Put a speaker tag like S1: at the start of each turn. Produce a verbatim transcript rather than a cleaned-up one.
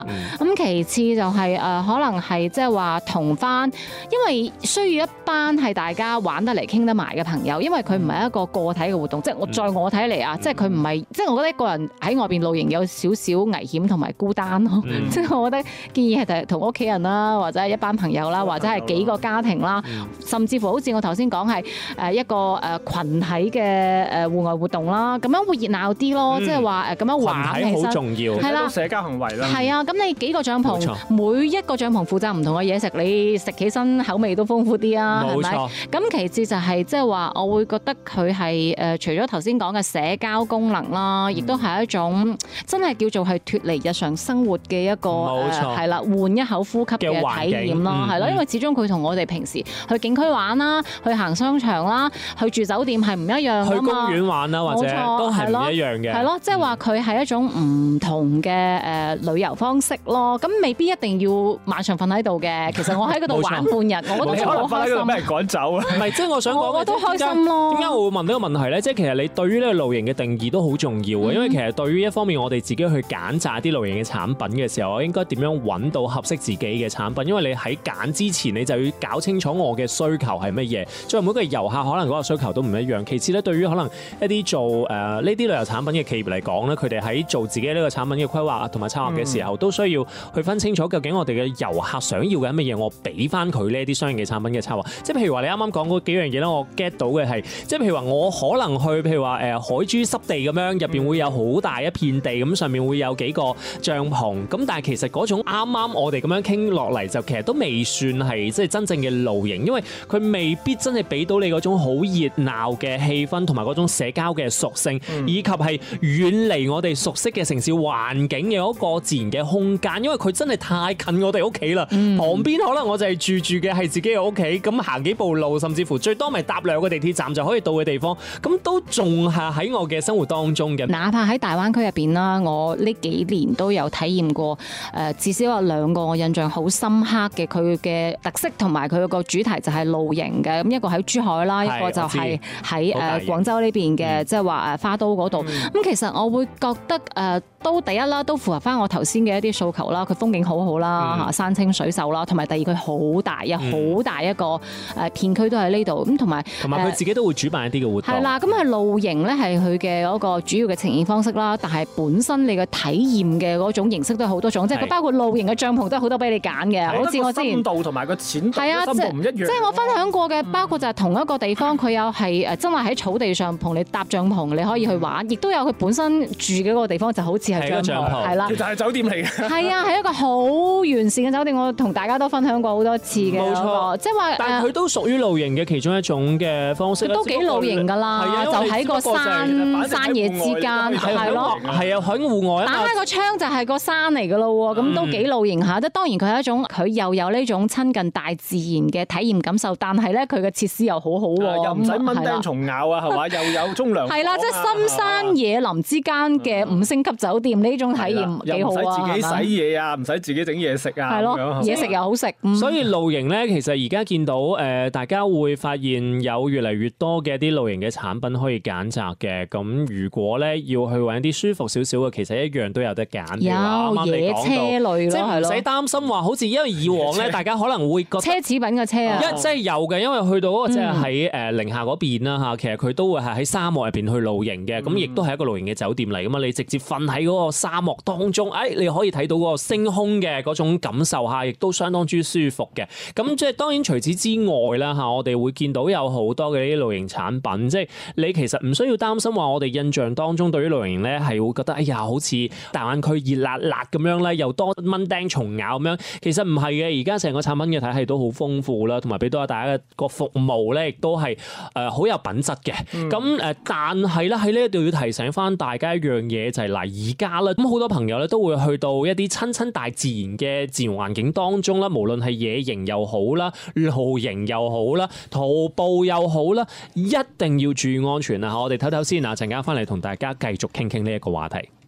S1: 咁、嗯、其次就係、是、誒、呃、可能係即係話同翻，因為需要一班係大家玩得嚟傾得埋嘅朋友，因為佢唔係一個個體嘅活動，嗯、即係我在我睇嚟啊，即係佢唔係，即係我覺得一個人喺外邊露營有少少危險同埋孤單咯，嗯、即係我覺得建議係同屋企人啦，或者係一班朋友啦，或者係幾個家庭啦，嗯、甚至乎好似我頭先講係誒一個誒羣體嘅誒戶外活動啦，咁樣會熱鬧啲咯，即係話誒咁樣玩其實
S2: 好重要，
S1: 係啦，
S3: 社交行為啦，
S1: 係啊，咁你幾個帳篷，每一個帳篷負責唔同嘅嘢食，你食起身口味都豐富啲啊，係咪？咁其次就係即係話，我會覺得佢係誒除咗頭先講嘅社交功能啦，亦都係一種真係叫做係脫離日常生活嘅一個係啦，換一口呼吸嘅體驗咯，係咯，因為始終佢同我哋平時去景區玩啦，去行商場啦，去住酒店係唔一樣㗎嘛，
S2: 去公園玩啦，或者都係唔一樣嘅，
S1: 係咯，即係話佢係一種唔同嘅誒旅遊方式咯，咁未必一定要晚上瞓喺度嘅。其實我喺嗰度玩半日，我覺得好開心。
S3: 俾人趕走啊！
S2: 唔係，即係我想講，
S1: 我都開心咯。
S2: 點解我會問呢個問題咧？即係其實你對於呢個露營嘅定義都好重要嘅，嗯、因為其實對於一方面我哋自己去揀擇啲露營嘅產品嘅時候，我應該點樣揾到合適自己嘅產品？因為你喺揀之前，你就要搞清楚我嘅需求係乜嘢。再每個遊客可能嗰個需求都唔一樣。其次咧，對於可能一啲做誒呢啲旅遊產品嘅企業嚟講咧，佢哋喺做自己呢個產品嘅規劃同埋策劃嘅時候，嗯、都需要去分清楚究竟我哋嘅遊客想要嘅係乜嘢，我俾翻佢呢一啲商業嘅產品嘅策劃。即係譬如話你啱啱講嗰幾樣嘢咧，我 get 到嘅係，即係譬如話我可能去譬如話誒海珠濕地咁樣，入邊會有好大一片地，咁上面會有幾個帳篷，咁但係其實嗰種啱啱我哋咁樣傾落嚟，就其實都未算係即係真正嘅露營，因為佢未必真係俾到你嗰種好熱鬧嘅氣氛同埋嗰種社交嘅屬性，嗯、以及係遠離我哋熟悉嘅城市環境嘅嗰個自然嘅空間，因為佢真係太近我哋屋企啦，嗯、旁邊可能我就係住住嘅係自己嘅屋企，咁行幾步路，甚至乎最多咪搭兩個地鐵站就可以到嘅地方，咁都仲係喺我嘅生活當中嘅。哪怕喺大灣區入邊啦，我呢幾年都有體驗過，誒、呃、至少有兩個我印象好深刻嘅，佢嘅特色同埋佢個主題就係露營嘅。咁一個喺珠海啦，一個就係喺誒廣州呢邊嘅，即係話誒花都嗰度。咁、嗯、其實我會覺得誒、呃、都第一啦，都符合翻我頭先嘅一啲訴求啦。佢風景好好啦，嚇、嗯、山清水秀啦，同埋第二佢好大，有好大一個誒片區都喺呢度。咁同埋同埋佢自己都會主辦一啲嘅活動。係啦，咁係露營咧係佢嘅嗰個主要嘅呈現方式啦。但係本身你嘅體驗嘅嗰種形式都係好多種，即係佢包括露營嘅帳篷都係好多俾你揀嘅。好似我之前深度同埋個淺度嘅深度唔一樣。即係我分享過嘅，包括就係同一個地方，佢有係誒真係喺草地上同你搭帳篷，你可以去玩，亦都有佢本身住嘅嗰個地方就好似係帳篷，係啦，其實係酒店嚟嘅。係啊，係一個好完善嘅酒店，我同大家都分享過好多次嘅。冇錯，即係話，但係佢都屬於露營嘅其中一種嘅方式。都幾露營㗎啦，就喺個山山野之間，係咯，係啊，喺戶外。打開個窗就係個山嚟㗎咯喎，咁都幾露營下。即係當然佢係一種，佢又有呢種親近大自然嘅體驗感受，但係咧佢嘅設施又好好喎，又唔使蚊叮蟲咬啊，係嘛？又有沖涼。係啦，即係深山野林之間嘅五星級酒店呢種體驗幾好啊！又唔使自己洗嘢啊，唔使自己整嘢食啊，係咯，嘢食又好食。所以露營咧，其實而家見到誒，大家會發現有越嚟越多嘅啲露營嘅產品可以揀擇嘅。咁如果咧要去揾啲舒服少少嘅，其實一樣都有得揀。有野車類咯，即係唔使擔心話，好似因為以往咧，大家可能會覺得奢侈品嘅車啊，一即係有嘅，因為去到嗰個即係喺誒寧夏嗰邊啦嚇，其實佢都會係喺沙漠入邊去露營嘅，咁亦都係一個露營嘅酒店嚟噶嘛，你直接瞓喺嗰個沙漠當中，誒你可以睇到嗰個星空嘅嗰種感受嚇，亦都相當之舒服嘅。咁即係當然除此之外啦嚇，我哋會見到有好多嘅呢啲露營產品，即係你其實唔需要擔心話我哋印象當中對於露營咧係會覺得哎呀好似大灣區熱辣辣咁樣咧，又多蚊叮蟲咬咁樣，其實唔係嘅，而家成個產品嘅體系都好豐富啦，同埋俾到大家嘅個服務咧，亦都係誒好有品質嘅。咁誒、嗯，但係咧喺呢一度要提醒翻大家一樣嘢就係嗱，而家啦，咁好多朋友咧都會去到一啲親親大自然嘅自然環境當中啦，無論係野營又好啦、露營又好啦、徒步又好啦，一定要注意安全啊！我哋唞唞先啊，陣間翻嚟同大家繼續傾傾呢一個話題。